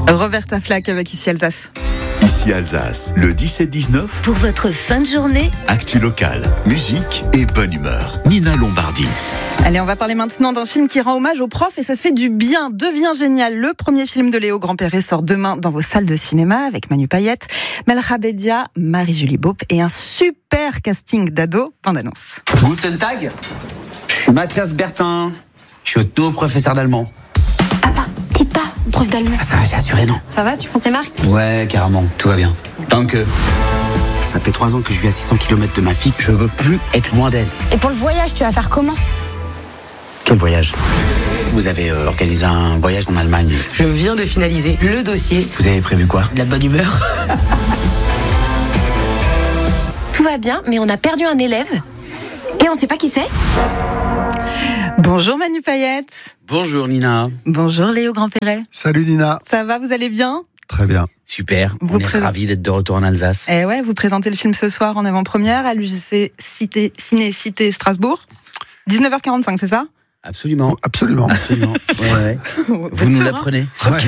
Roberta Flack avec Ici Alsace. Ici Alsace, le 17-19. Pour votre fin de journée, Actu locale, musique et bonne humeur. Nina Lombardi. Allez, on va parler maintenant d'un film qui rend hommage aux profs et ça fait du bien. Devient génial. Le premier film de Léo Grand-Perret sort demain dans vos salles de cinéma avec Manu Payette, Melcha Bedia, Marie-Julie Beaup et un super casting d'ados. Bande-annonce. Guten Tag, je suis Mathias Bertin, je suis votre nouveau professeur d'allemand. T'es pas prof d'allemand. Ah, ça va, j'ai assuré, non? Ça va, tu prends tes marques? Ouais, carrément, tout va bien. Tant que... Ça fait 3 ans que je vis à 600 km de ma fille, je veux plus être loin d'elle. Et pour le voyage, tu vas faire comment? Quel voyage? Vous avez organisé un voyage en Allemagne. Je viens de finaliser le dossier. Vous avez prévu quoi? De la bonne humeur. Tout va bien, mais on a perdu un élève. Et on sait pas qui c'est. Bonjour Manu Payette. Bonjour Nina. Bonjour Léo Grand-Perret. Salut Nina. Ça va, vous allez bien? Très bien. Super, on est ravis d'être de retour en Alsace. Eh ouais, vous présentez le film ce soir en avant-première à l'UGC Ciné-Cité Strasbourg. 19h45, c'est ça? Absolument. Absolument. Ouais. Vous nous l'apprenez.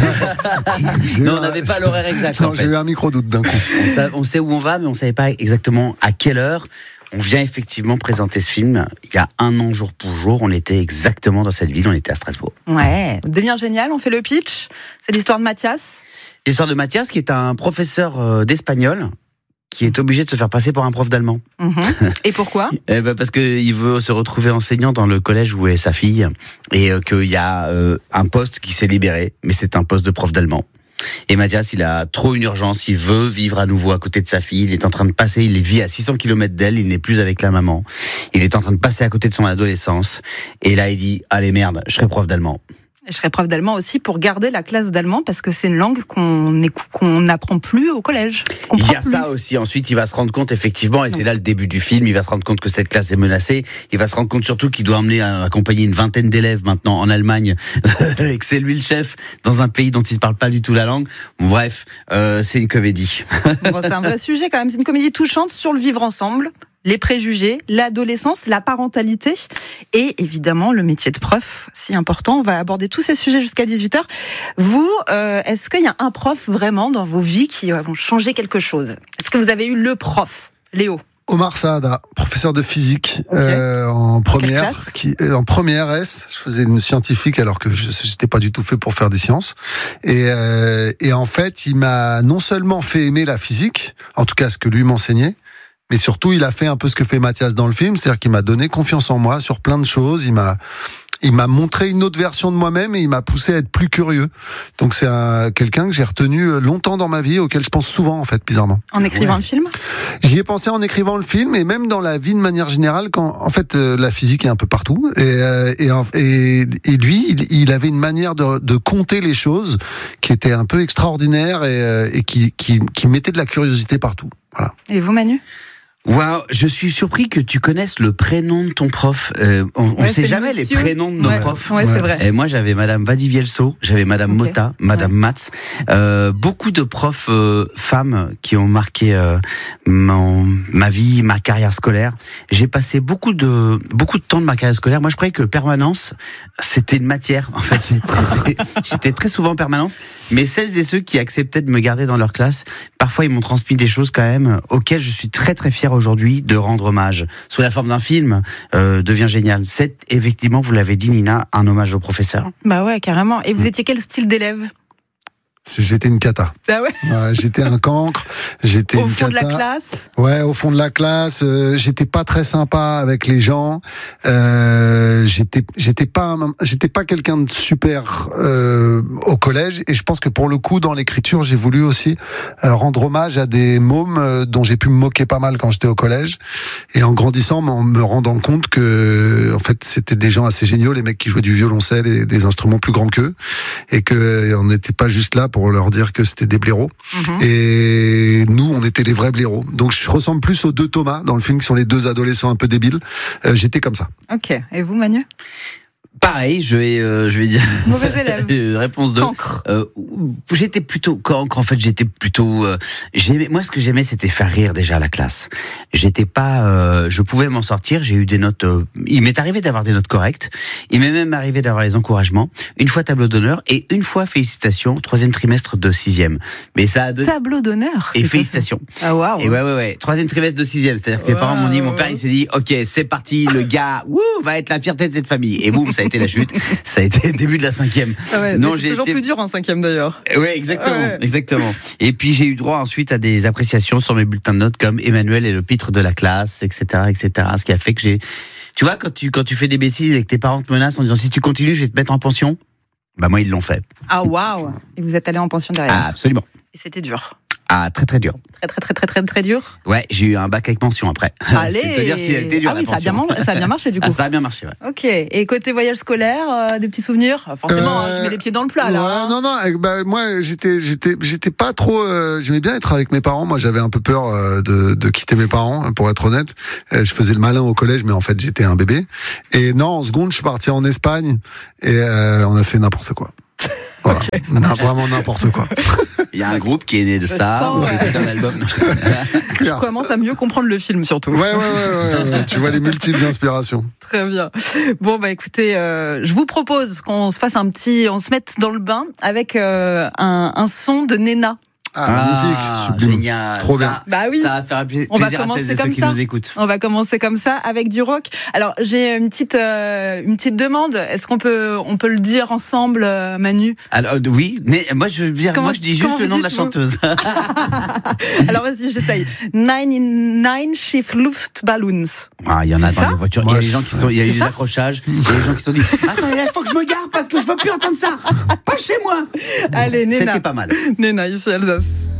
Ouais. Non, on n'avait pas l'horaire exact. Non, en fait. j'ai eu un micro-doute d'un coup. On sait où on va, mais on ne savait pas exactement à quelle heure. On vient effectivement présenter ce film. Il y a 1 an, jour pour jour, on était exactement dans cette ville, on était à Strasbourg. Ouais, devient génial, on fait le pitch. C'est l'histoire de Mathias. L'histoire de Mathias, qui est un professeur d'espagnol, qui est obligé de se faire passer pour un prof d'allemand. Et pourquoi? Parce qu'il veut se retrouver enseignant dans le collège où est sa fille, et qu'il y a un poste qui s'est libéré, mais c'est un poste de prof d'allemand. Et Mathias, il a trop une urgence, il veut vivre à nouveau à côté de sa fille, il est en train de passer, il vit à 600 km d'elle, il n'est plus avec la maman, il est en train de passer à côté de son adolescence, et là il dit, allez merde, je serai prof d'allemand. Je serai prof d'allemand aussi pour garder la classe d'allemand parce que c'est une langue qu'on n'apprend plus au collège. Il y a ça aussi. Ensuite, il va se rendre compte effectivement, et c'est là le début du film, il va se rendre compte que cette classe est menacée. Il va se rendre compte surtout qu'il doit accompagner une 20aine d'élèves maintenant en Allemagne et que c'est lui le chef dans un pays dont il ne parle pas du tout la langue. Bref, c'est une comédie. Bon, c'est un vrai sujet quand même. C'est une comédie touchante sur le vivre ensemble. Les préjugés, l'adolescence, la parentalité et évidemment le métier de prof, si important. On va aborder tous ces sujets jusqu'à 18h. Vous, est-ce qu'il y a un prof vraiment dans vos vies qui ont changé quelque chose? Est-ce que vous avez eu le prof, Léo? Omar Saada, professeur de physique en première S. Je faisais une scientifique alors que je n'étais pas du tout fait pour faire des sciences. Et en fait, il m'a non seulement fait aimer la physique, en tout cas ce que lui m'enseignait, mais surtout, il a fait un peu ce que fait Mathias dans le film, c'est-à-dire qu'il m'a donné confiance en moi sur plein de choses. Il m'a montré une autre version de moi-même et il m'a poussé à être plus curieux. Donc c'est quelqu'un que j'ai retenu longtemps dans ma vie, auquel je pense souvent en fait, bizarrement. En écrivant le film? J'y ai pensé en écrivant le film et même dans la vie de manière générale, quand en fait la physique est un peu partout et lui, il avait une manière de compter les choses qui était un peu extraordinaire et qui mettait de la curiosité partout. Voilà. Et vous, Manu? Wow, je suis surpris que tu connaisses le prénom de ton prof. On ne sait jamais les prénoms de nos profs. Ouais, c'est vrai. Et moi, j'avais Madame Vadivielso, j'avais Madame Mota, Madame Matz. Beaucoup de profs femmes qui ont marqué ma vie, ma carrière scolaire. J'ai passé beaucoup de temps de ma carrière scolaire. Moi, je croyais que permanence, c'était une matière. En fait, j'étais très souvent en permanence. Mais celles et ceux qui acceptaient de me garder dans leur classe, parfois, ils m'ont transmis des choses quand même auxquelles je suis très très fier aujourd'hui de rendre hommage sous la forme d'un film. Devient génial. C'est effectivement, vous l'avez dit Nina, un hommage au professeur. Bah ouais, carrément. Et vous étiez quel style d'élève? J'étais une cata. Ah ouais. J'étais un cancre. J'étais au fond de la classe. Ouais, au fond de la classe. J'étais pas très sympa avec les gens. J'étais pas quelqu'un de super au collège. Et je pense que pour le coup, dans l'écriture, j'ai voulu aussi rendre hommage à des mômes dont j'ai pu me moquer pas mal quand j'étais au collège. Et en grandissant, en me rendant compte que, en fait, c'était des gens assez géniaux, les mecs qui jouaient du violoncelle et des instruments plus grands qu'eux, et que on n'était pas juste là pour leur dire que c'était des blaireaux. Et nous, on était les vrais blaireaux. Donc je ressemble plus aux deux Thomas dans le film, qui sont les deux adolescents un peu débiles. J'étais comme ça. Ok. Et vous, Manu? Pareil, je vais dire. Mauvais élève. Réponse 2. Cancre. J'étais plutôt cancre. En fait, moi, ce que j'aimais, c'était faire rire déjà la classe. Je pouvais m'en sortir. J'ai eu des notes. Il m'est arrivé d'avoir des notes correctes. Il m'est même arrivé d'avoir les encouragements. Une fois tableau d'honneur et une fois félicitations. 3e trimestre de 6e. Mais ça a Tableau d'honneur. Et félicitations. Ah waouh. Et ouais. 3e trimestre de 6e. C'est-à-dire que mes parents m'ont dit, mon père, il s'est dit, ok, c'est parti, le gars, va être la fierté de cette famille. Et boum, ça a été la chute. Ça a été le début de la 5e. Ah ouais, non, c'est toujours plus dur en 5e d'ailleurs. Ouais, exactement. Et puis j'ai eu droit ensuite à des appréciations sur mes bulletins de notes comme Emmanuel est le pitre de la classe, etc. Ce qui a fait que tu vois, quand tu fais des bêtises et que tes parents te menacent en disant si tu continues, je vais te mettre en pension. Bah moi ils l'ont fait. Ah waouh. Et vous êtes allé en pension derrière. Ah, absolument. Et c'était dur. Ah, très dur. Très dur. Ouais, j'ai eu un bac avec mention après. Allez. C'est-à-dire si elle était dure. Ah oui, ça a bien marché du coup. Ah, ça a bien marché, ouais. Ok. Et côté voyage scolaire, des petits souvenirs. Forcément, je mets les pieds dans le plat là. Ouais, non. Moi, j'étais pas trop. J'aimais bien être avec mes parents. Moi, j'avais un peu peur de quitter mes parents, pour être honnête. Je faisais le malin au collège, mais en fait, j'étais un bébé. Et non, en seconde, je suis parti en Espagne et on a fait n'importe quoi. Voilà. Okay, vraiment n'importe quoi. Il y a un groupe qui est né de ça. On écoute un album. Je commence à mieux comprendre le film surtout. Ouais. Tu vois les multiples inspirations. Très bien. Bon écoutez, je vous propose qu'on se fasse on se mette dans le bain avec un son de Nena. Magnifique, sublime. Génial. Trop bien. Bah oui. Ça va faire plaisir à celles et ceux qui nous écoutent. On va commencer comme ça avec du rock. Alors j'ai une petite demande. Est-ce qu'on peut le dire ensemble, Manu? Alors oui, mais moi je dis juste le nom de la chanteuse. Alors vas-y, j'essaye. 99 Schiff Luftballons. Ah, il y en a dans les voitures. Il y a des gens qui sont, il y a eu des accrochages. Il y a des gens qui se sont dit, attends, il faut que je me garde parce que je veux plus entendre ça. Pas chez moi. Allez, Nena. C'était pas mal. Nena, ici Alsace.